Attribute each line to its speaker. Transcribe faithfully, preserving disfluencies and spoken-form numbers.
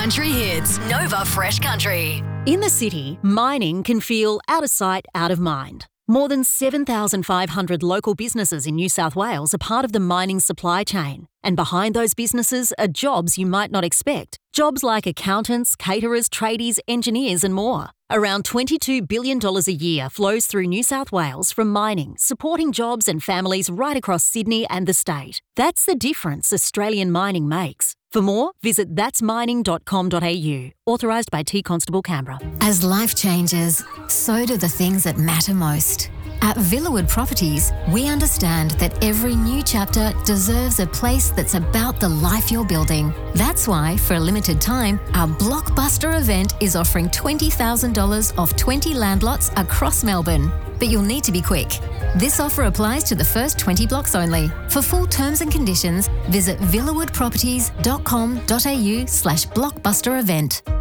Speaker 1: Country Hits, Nova Fresh Country.
Speaker 2: In the city, mining can feel out of sight, out of mind. More than seven thousand five hundred local businesses in New South Wales are part of the mining supply chain. And behind those businesses are jobs you might not expect. Jobs like accountants, caterers, tradies, engineers and more. Around twenty-two billion dollars a year flows through New South Wales from mining, supporting jobs and families right across Sydney and the state. That's the difference Australian mining makes. For more, visit thats mining dot com dot a u. Authorised by T Constable Canberra.
Speaker 3: As life changes, so do the things that matter most. At Villawood Properties, we understand that every new chapter deserves a place that's about the life you're building. That's why, for a limited time, our blockbuster event is offering twenty thousand dollars off twenty land lots across Melbourne. But you'll need to be quick. This offer applies to the first twenty blocks only. For full terms and conditions, visit villawood properties dot com dot a u slash blockbuster event.